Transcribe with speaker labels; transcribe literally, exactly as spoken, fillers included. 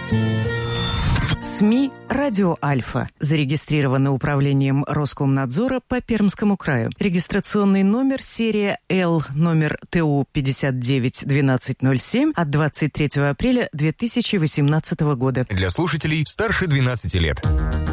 Speaker 1: СМИ «Радио Альфа» зарегистрировано управлением Роскомнадзора по Пермскому краю. Регистрационный номер серия Л, номер Т У пятьдесят девять двенадцать ноль семь от двадцать третьего апреля две тысячи восемнадцатого года.
Speaker 2: Для слушателей старше двенадцати лет.